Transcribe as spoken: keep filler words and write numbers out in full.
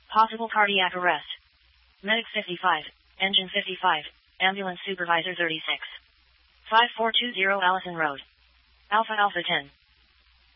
Possible cardiac arrest. Medic fifty-five. Engine fifty-five. Ambulance Supervisor thirty-six. five four two zero Allison Road. Alpha Alpha ten.